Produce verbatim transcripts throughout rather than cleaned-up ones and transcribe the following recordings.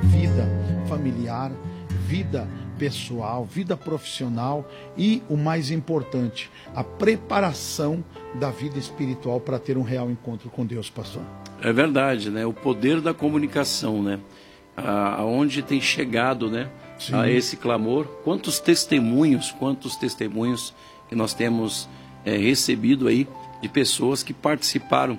vida familiar, vida pessoal, vida profissional e, o mais importante, a preparação da vida espiritual para ter um real encontro com Deus, pastor. É verdade, né? O poder da comunicação, né? Aonde tem chegado, né? Sim. A esse clamor. Quantos testemunhos, quantos testemunhos que nós temos é, recebido aí de pessoas que participaram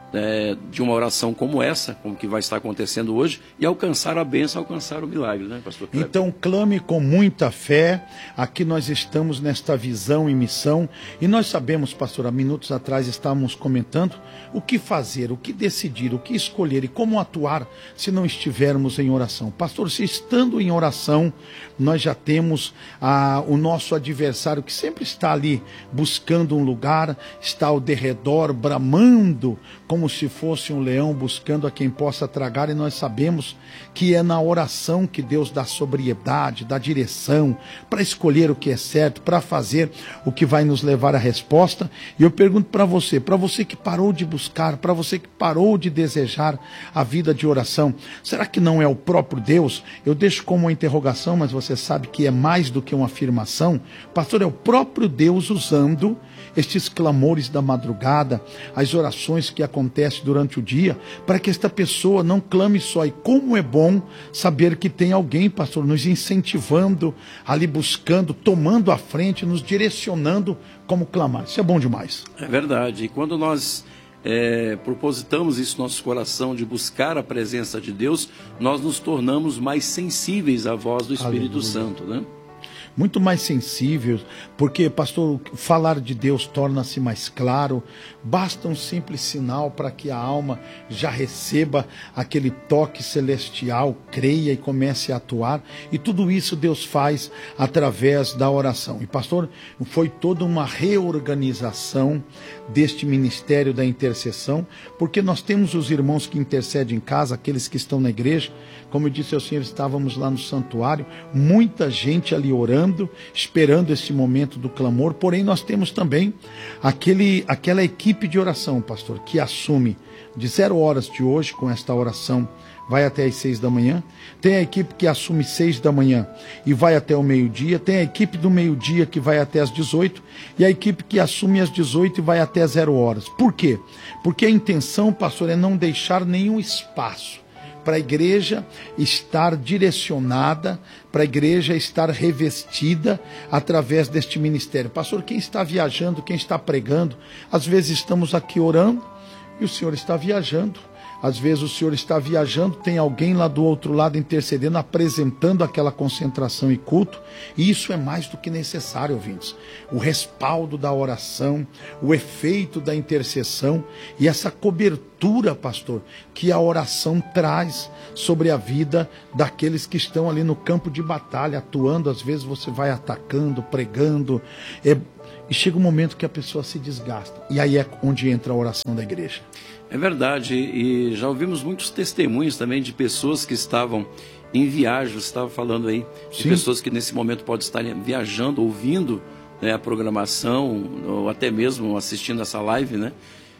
É, de uma oração como essa, como que vai estar acontecendo hoje, e alcançar a bênção, alcançar o milagre, né, pastor Kleber? Então clame com muita fé. Aqui nós estamos nesta visão e missão, e nós sabemos, pastor, há minutos atrás estávamos comentando o que fazer, o que decidir, o que escolher e como atuar se não estivermos em oração. Pastor, se estando em oração, nós já temos ah, o nosso adversário que sempre está ali buscando um lugar, está ao derredor, bramando, como se fosse um leão buscando a quem possa tragar, e nós sabemos que é na oração que Deus dá sobriedade, dá direção, para escolher o que é certo, para fazer o que vai nos levar à resposta. E eu pergunto para você, para você que parou de buscar, para você que parou de desejar a vida de oração, será que não é o próprio Deus? Eu deixo como uma interrogação, mas você sabe que é mais do que uma afirmação. Pastor, é o próprio Deus usando estes clamores da madrugada, as orações que acontecem durante o dia, para que esta pessoa não clame só. E como é bom saber que tem alguém, pastor, nos incentivando, ali buscando, tomando a frente, nos direcionando como clamar. Isso é bom demais. É verdade. E quando nós é, propositamos isso no nosso coração, de buscar a presença de Deus, nós nos tornamos mais sensíveis à voz do Espírito Aleluia. Santo, né? Muito mais sensível, porque, pastor, falar de Deus torna-se mais claro. Basta um simples sinal para que a alma já receba aquele toque celestial, creia e comece a atuar. E tudo isso Deus faz através da oração. E, pastor, foi toda uma reorganização deste ministério da intercessão, porque nós temos os irmãos que intercedem em casa, aqueles que estão na igreja. Como eu disse ao senhor, estávamos lá no santuário, muita gente ali orando, esperando esse momento do clamor. Porém, nós temos também aquele, aquela equipe de oração, pastor, que assume de zero horas de hoje, com esta oração, vai até as seis da manhã. Tem a equipe que assume seis da manhã e vai até o meio-dia. Tem a equipe do meio-dia que vai até as dezoito. E a equipe que assume às dezoito e vai até zero horas. Por quê? Porque a intenção, pastor, é não deixar nenhum espaço para a igreja estar direcionada, para a igreja estar revestida através deste ministério. Pastor, quem está viajando, quem está pregando, às vezes estamos aqui orando e o senhor está viajando. Às vezes o senhor está viajando, tem alguém lá do outro lado intercedendo, apresentando aquela concentração e culto. E isso é mais do que necessário, ouvintes. O respaldo da oração, o efeito da intercessão e essa cobertura, pastor, que a oração traz sobre a vida daqueles que estão ali no campo de batalha, atuando. Às vezes você vai atacando, pregando, é... e chega um momento que a pessoa se desgasta. E aí é onde entra a oração da igreja. É verdade, e já ouvimos muitos testemunhos também de pessoas que estavam em viagem. Você estava falando aí de Sim. pessoas que nesse momento podem estar viajando, ouvindo, né, a programação, ou até mesmo assistindo essa live, né?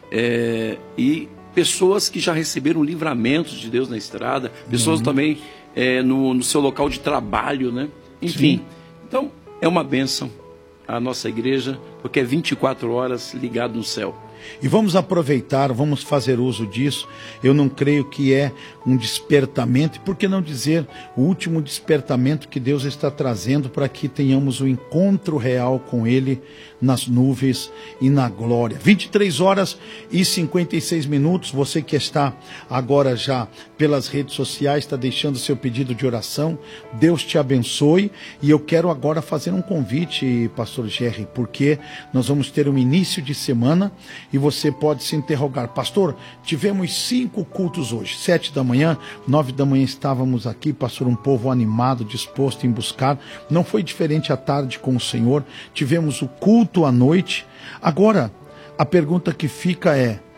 É, e pessoas que já receberam livramentos de Deus na estrada, pessoas uhum. também é, no, no seu local de trabalho, né? Enfim, Sim. então é uma bênção a nossa igreja, porque é vinte e quatro horas ligado no céu. E vamos aproveitar, vamos fazer uso disso. Eu não creio que é um despertamento, e por que não dizer o último despertamento que Deus está trazendo para que tenhamos o encontro real com Ele nas nuvens e na glória. vinte e três horas e cinquenta e seis minutos, você que está agora já pelas redes sociais, está deixando seu pedido de oração, Deus te abençoe. E eu quero agora fazer um convite, pastor Gerry, porque nós vamos ter um início de semana e você pode se interrogar: pastor, tivemos cinco cultos hoje, sete da manhã, nove da manhã estávamos aqui, pastor, um povo animado, disposto em buscar. Não foi diferente à tarde com o Senhor, tivemos o culto à noite. Agora, a pergunta que fica é: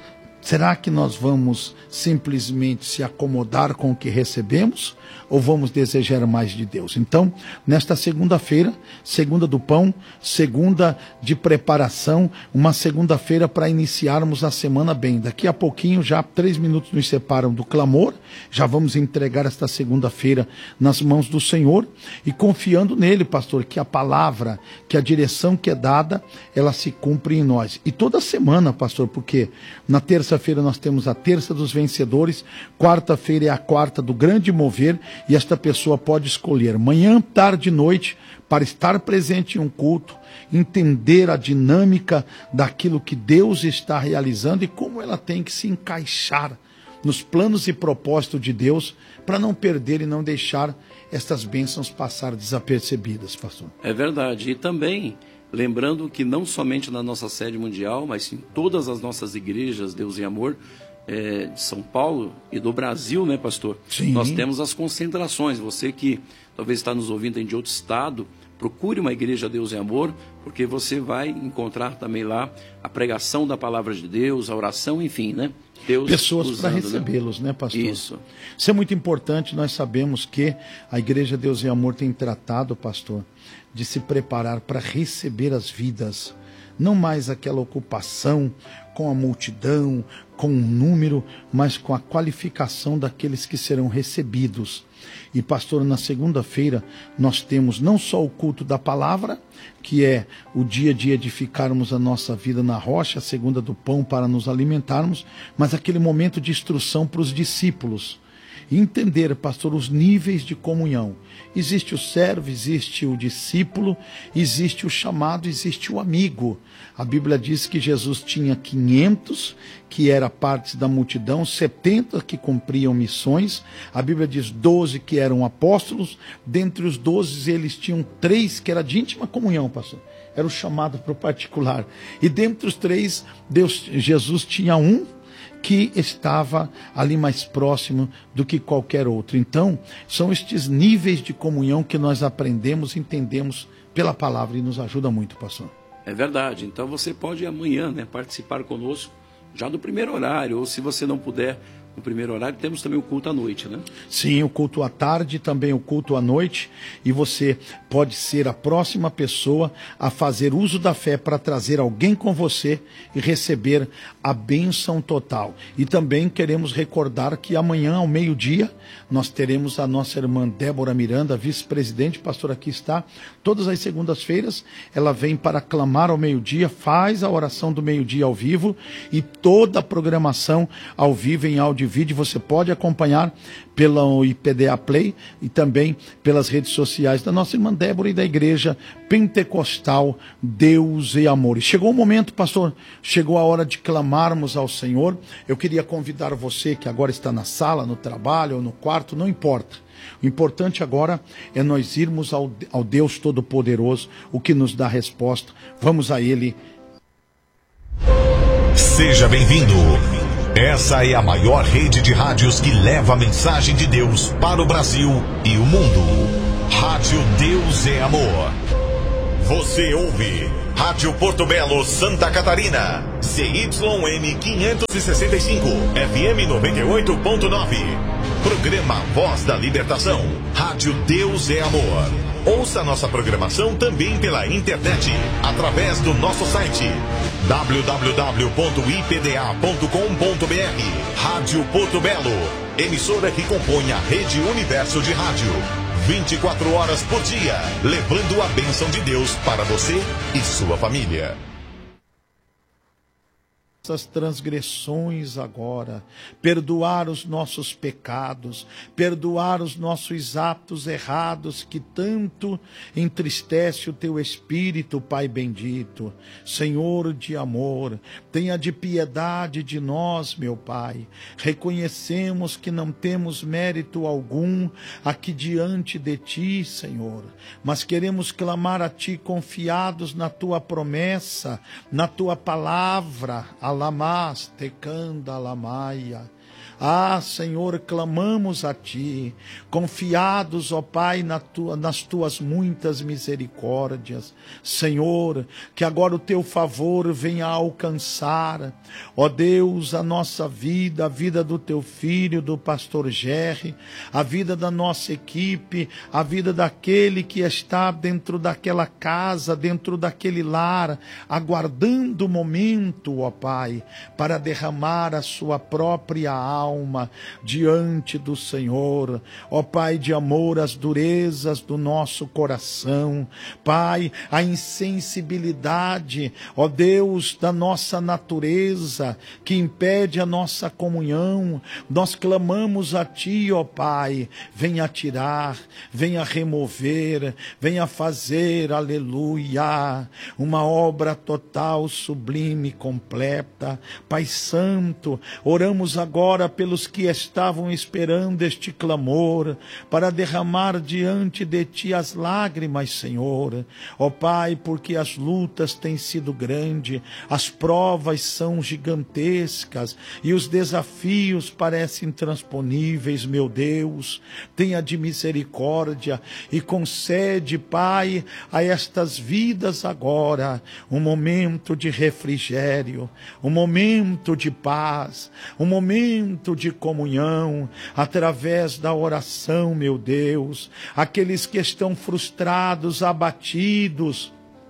Será que nós vamos simplesmente se acomodar com o que recebemos ou vamos desejar mais de Deus? Então, nesta segunda-feira, segunda do pão, segunda de preparação, uma segunda-feira para iniciarmos a semana bem. Daqui a pouquinho, já três minutos nos separam do clamor, já vamos entregar esta segunda-feira nas mãos do Senhor e confiando nele, pastor, que a palavra, que a direção que é dada, ela se cumpre em nós. E toda semana, pastor, porque na terça-feira nós temos a terça dos vencedores, quarta-feira é a quarta do grande mover, e esta pessoa pode escolher manhã, tarde e noite para estar presente em um culto, entender a dinâmica daquilo que Deus está realizando e como ela tem que se encaixar nos planos e propósitos de Deus para não perder e não deixar estas bênçãos passar desapercebidas, pastor. É verdade. E também lembrando que não somente na nossa sede mundial, mas em todas as nossas igrejas, Deus e Amor, É, de São Paulo e do Brasil, né, pastor? Sim. Nós temos as concentrações. Você que talvez está nos ouvindo de outro estado, procure uma igreja Deus e Amor, porque você vai encontrar também lá a pregação da palavra de Deus, a oração, enfim, né? Deus pessoas para recebê-los, né? né, pastor? Isso. Isso é muito importante. Nós sabemos que a igreja Deus e Amor tem tratado, pastor, de se preparar para receber as vidas. Não mais aquela ocupação com a multidão, com o número, mas com a qualificação daqueles que serão recebidos. E, pastor, na segunda-feira nós temos não só o culto da palavra, que é o dia de edificarmos a nossa vida na rocha, a segunda do pão para nos alimentarmos, mas aquele momento de instrução para os discípulos. E entender, pastor, os níveis de comunhão. Existe o servo, existe o discípulo, existe o chamado, existe o amigo. A Bíblia diz que Jesus tinha quinhentos, que era parte da multidão, setenta que cumpriam missões. A Bíblia diz doze que eram apóstolos. Dentre os doze, eles tinham três que era de íntima comunhão, pastor. Era o chamado para o particular. E dentre os três, Deus, Jesus tinha um que estava ali mais próximo do que qualquer outro. Então, são estes níveis de comunhão que nós aprendemos, entendemos pela palavra e nos ajuda muito, pastor. É verdade. Então, você pode amanhã, né, participar conosco já do primeiro horário, ou se você não puder no primeiro horário, temos também o culto à noite, né? Sim, o culto à tarde, também o culto à noite, e você pode ser a próxima pessoa a fazer uso da fé para trazer alguém com você e receber a bênção total. E também queremos recordar que amanhã, ao meio-dia, nós teremos a nossa irmã Débora Miranda, vice-presidente, pastor, aqui está, todas as segundas-feiras, ela vem para clamar ao meio-dia, faz a oração do meio-dia ao vivo, e toda a programação ao vivo em áudio e vídeo, você pode acompanhar pelo I P D A Play e também pelas redes sociais da nossa irmã Débora e da Igreja Pentecostal Deus e Amor. E chegou o momento, pastor, chegou a hora de clamarmos ao Senhor. Eu queria convidar você que agora está na sala, no trabalho ou no quarto, não importa. O importante agora é nós irmos ao, ao Deus Todo-Poderoso, o que nos dá resposta. Vamos a Ele. Seja bem-vindo. Essa é a maior rede de rádios que leva a mensagem de Deus para o Brasil e o mundo. Rádio Deus é Amor. Você ouve Rádio Porto Belo, Santa Catarina. C Y N quinhentos e sessenta e cinco, F M noventa e oito ponto nove. Programa Voz da Libertação. Rádio Deus é Amor. Ouça nossa programação também pela internet, através do nosso site w w w ponto i p d a ponto com ponto b r. Rádio Porto Belo, emissora que compõe a Rede Universo de Rádio. vinte e quatro horas por dia, levando a bênção de Deus para você e sua família. Essas transgressões agora, perdoar os nossos pecados, perdoar os nossos atos errados que tanto entristece o teu espírito, Pai bendito. Senhor de amor, tenha de piedade de nós, meu Pai. Reconhecemos que não temos mérito algum aqui diante de Ti, Senhor, mas queremos clamar a Ti confiados na Tua promessa, na Tua palavra. Alamas, tecanda, alamaia. Ah, Senhor, clamamos a Ti, confiados, ó Pai, na tua, nas Tuas muitas misericórdias. Senhor, que agora o Teu favor venha alcançar, ó Deus, a nossa vida, a vida do Teu Filho, do pastor Gerry, a vida da nossa equipe, a vida daquele que está dentro daquela casa, dentro daquele lar, aguardando o momento, ó Pai, para derramar a sua própria alma alma diante do Senhor. Ó Pai de amor, as durezas do nosso coração, Pai, a insensibilidade, ó Deus, da nossa natureza, que impede a nossa comunhão, nós clamamos a Ti, ó Pai, venha tirar, venha remover, venha fazer, aleluia, uma obra total, sublime, completa. Pai Santo, oramos agora pelos que estavam esperando este clamor, para derramar diante de Ti as lágrimas, Senhor. Ó Pai, porque as lutas têm sido grandes, as provas são gigantescas e os desafios parecem intransponíveis, meu Deus. Tenha de misericórdia e concede, Pai, a estas vidas agora um momento de refrigério, um momento de paz, um momento de comunhão, através da oração, meu Deus. Aqueles que estão frustrados, abatidos,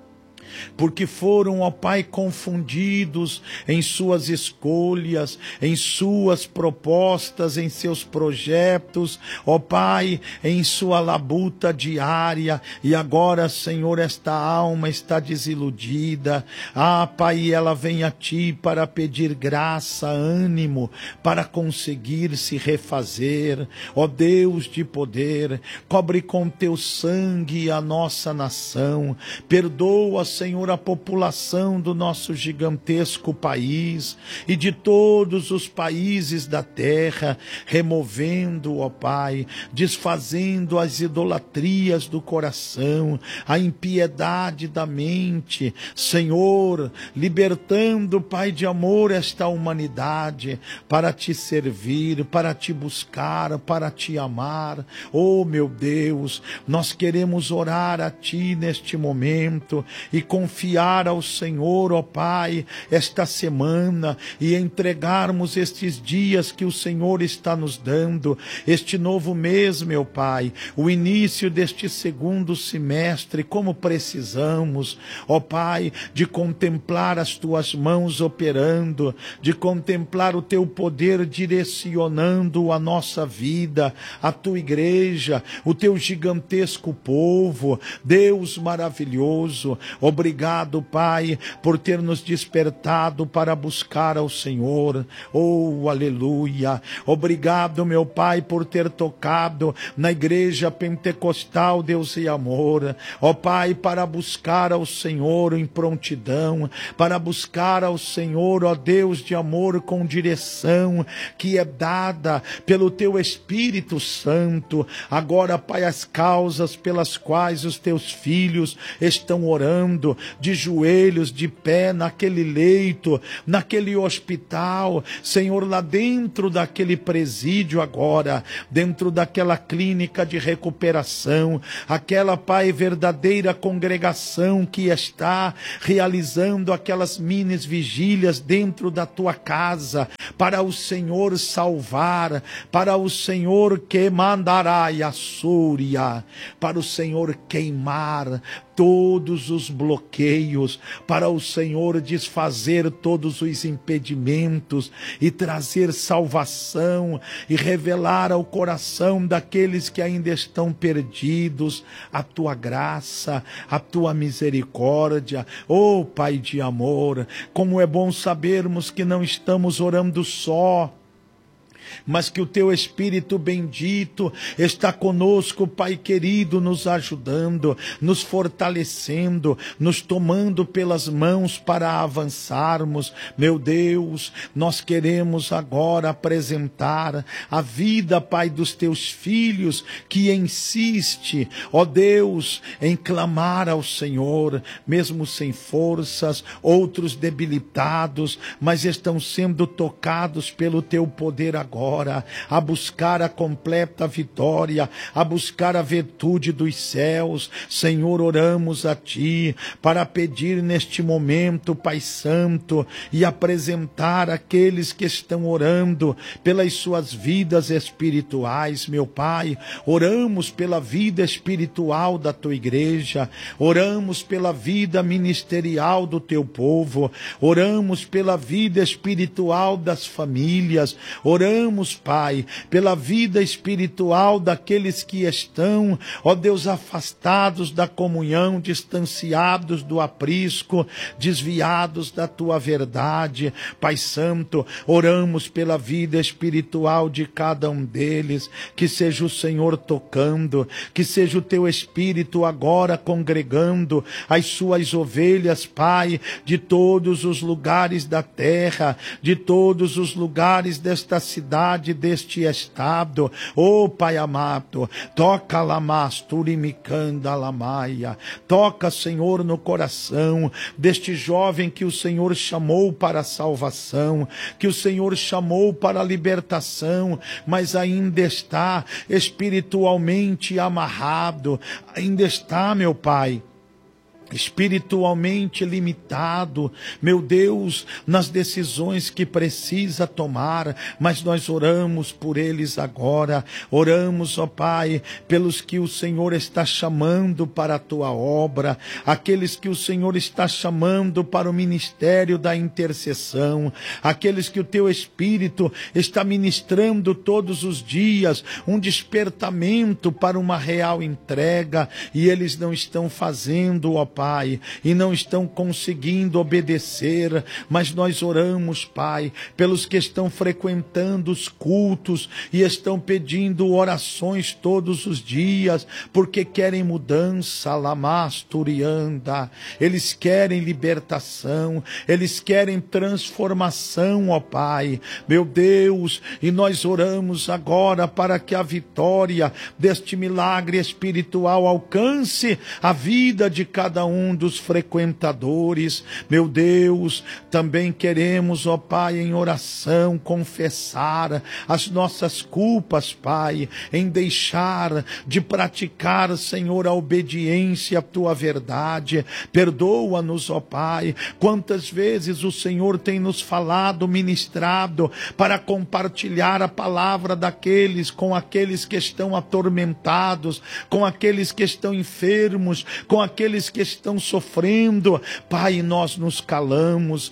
porque foram, ó Pai, confundidos em suas escolhas, em suas propostas, em seus projetos, ó Pai, em sua labuta diária, e agora, Senhor, esta alma está desiludida. Ah, Pai, ela vem a Ti para pedir graça, ânimo, para conseguir se refazer. Ó Deus de poder, cobre com Teu sangue a nossa nação, perdoa, Senhor, Senhor, a população do nosso gigantesco país e de todos os países da terra, removendo, ó Pai, desfazendo as idolatrias do coração, a impiedade da mente, Senhor, libertando, Pai de amor, esta humanidade para Te servir, para Te buscar, para Te amar. Oh, meu Deus, nós queremos orar a Ti neste momento e confiar ao Senhor, ó Pai, esta semana, e entregarmos estes dias que o Senhor está nos dando, este novo mês, meu Pai, o início deste segundo semestre. Como precisamos, ó Pai, de contemplar as Tuas mãos operando, de contemplar o Teu poder direcionando a nossa vida, a Tua igreja, o Teu gigantesco povo. Deus maravilhoso, obrigado, Pai, por ter nos despertado para buscar ao Senhor. Oh, aleluia. Obrigado, meu Pai, por ter tocado na igreja pentecostal, Deus e amor. Ó Pai, para buscar ao Senhor em prontidão, para buscar ao Senhor, ó Deus de amor, com direção que é dada pelo Teu Espírito Santo. Agora, Pai, as causas pelas quais os Teus filhos estão orando, de joelhos, de pé, naquele leito, naquele hospital, Senhor, lá dentro daquele presídio agora, dentro daquela clínica de recuperação, aquela, Pai, verdadeira congregação que está realizando aquelas minis vigílias dentro da Tua casa, para o Senhor salvar, para o Senhor que mandará a súria, para o Senhor queimar todos os bloqueios, para o Senhor desfazer todos os impedimentos e trazer salvação e revelar ao coração daqueles que ainda estão perdidos a Tua graça, a Tua misericórdia. Oh, Pai de amor, como é bom sabermos que não estamos orando só, mas que o Teu Espírito bendito está conosco, Pai querido, nos ajudando, nos fortalecendo, nos tomando pelas mãos para avançarmos. Meu Deus, nós queremos agora apresentar a vida, Pai, dos Teus filhos, que insiste, ó Deus, em clamar ao Senhor, mesmo sem forças, outros debilitados, mas estão sendo tocados pelo Teu poder agora. agora a buscar a completa vitória, a buscar a virtude dos céus. Senhor, oramos a Ti para pedir neste momento, Pai Santo, e apresentar aqueles que estão orando pelas suas vidas espirituais, meu Pai. Oramos pela vida espiritual da Tua igreja, oramos pela vida ministerial do Teu povo, oramos pela vida espiritual das famílias, oramos, Pai, pela vida espiritual daqueles que estão, ó Deus, afastados da comunhão, distanciados do aprisco, desviados da Tua verdade. Pai Santo, oramos pela vida espiritual de cada um deles, que seja o Senhor tocando, que seja o Teu Espírito agora congregando as Suas ovelhas, Pai, de todos os lugares da terra, de todos os lugares desta cidade, deste estado. Oh, Pai amado, toca lamasturimicanda lamaia, toca, Senhor, no coração deste jovem que o Senhor chamou para a salvação, que o Senhor chamou para a libertação, mas ainda está espiritualmente amarrado, ainda está, meu Pai, espiritualmente limitado, meu Deus, nas decisões que precisa tomar, mas nós oramos por eles agora, oramos, ó Pai, pelos que o Senhor está chamando para a Tua obra, aqueles que o Senhor está chamando para o ministério da intercessão, aqueles que o Teu Espírito está ministrando todos os dias, um despertamento para uma real entrega, e eles não estão fazendo, ó Pai, e não estão conseguindo obedecer, mas nós oramos, Pai, pelos que estão frequentando os cultos e estão pedindo orações todos os dias, porque querem mudança, lamasturianda, eles querem libertação, eles querem transformação, ó Pai, meu Deus, e nós oramos agora para que a vitória deste milagre espiritual alcance a vida de cada um dos frequentadores. Meu Deus, também queremos, ó Pai, em oração confessar as nossas culpas, Pai, em deixar de praticar, Senhor, a obediência à Tua verdade. Perdoa-nos, ó Pai, quantas vezes o Senhor tem nos falado, ministrado, para compartilhar a palavra daqueles, com aqueles que estão atormentados, com aqueles que estão enfermos, com aqueles que estão sofrendo. Pai, nós nos calamos,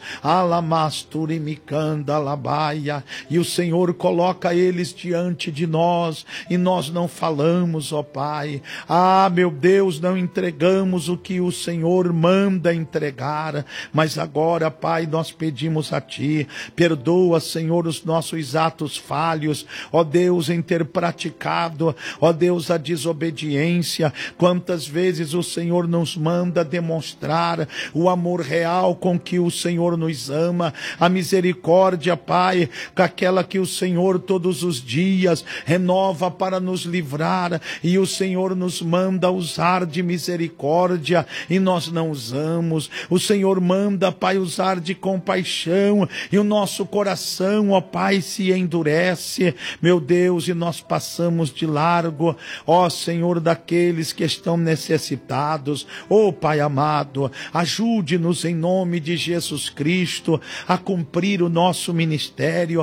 alamasturimicanda alabaia, e o Senhor coloca eles diante de nós, e nós não falamos, ó Pai. Ah, meu Deus, não entregamos o que o Senhor manda entregar, mas agora, Pai, nós pedimos a Ti, perdoa, Senhor, os nossos atos falhos, ó Deus, em ter praticado, ó Deus, a desobediência. Quantas vezes o Senhor nos manda demonstrar o amor real com que o Senhor nos ama, a misericórdia, Pai, aquela que o Senhor todos os dias renova para nos livrar, e o Senhor nos manda usar de misericórdia e nós não usamos. O Senhor manda, Pai, usar de compaixão e o nosso coração, ó Pai, se endurece, meu Deus, e nós passamos de largo, ó Senhor, daqueles que estão necessitados. Ó Pai amado, ajude-nos em nome de Jesus Cristo a cumprir o nosso ministério,